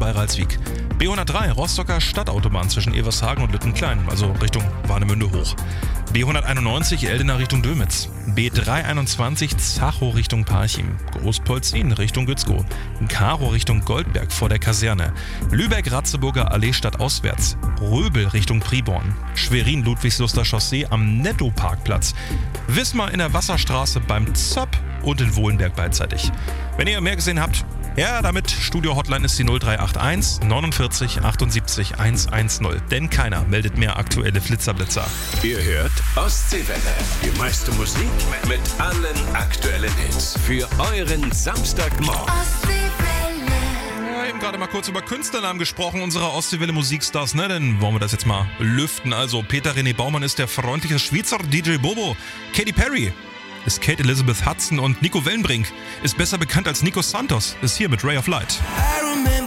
Ralswiek. B103 Rostocker Stadtautobahn zwischen Evershagen und Lüttenklein, also Richtung Warnemünde hoch. B191 Eldena Richtung Dömitz. B321 Zachow Richtung Parchim. Großpolzin Richtung Gützkow. Karow Richtung Goldberg vor der Kaserne. Lübeck-Ratzeburger Allee stadtauswärts. Röbel Richtung Priborn. Schwerin-Ludwigsluster Chaussee am Netto-Parkplatz. Wismar in der Wasserstraße beim ZÖP und in Wohlenberg beidseitig. Wenn ihr mehr gesehen habt, ja, damit Studio-Hotline ist die 0381 49 78 110. Denn keiner meldet mehr aktuelle Flitzer-Blitzer. Ihr hört Ostseewelle. Die meiste Musik mit allen aktuellen Hits. Für euren Samstagmorgen. Ja, eben gerade mal kurz über Künstlernamen gesprochen, unserer Ostseewelle Musikstars, ne? Dann wollen wir das jetzt mal lüften. Also, Peter René Baumann ist der freundliche Schweizer DJ Bobo. Katy Perry ist Kate Elizabeth Hudson und Nico Wellenbrink ist besser bekannt als Nico Santos, ist hier mit Ray of Light. I remember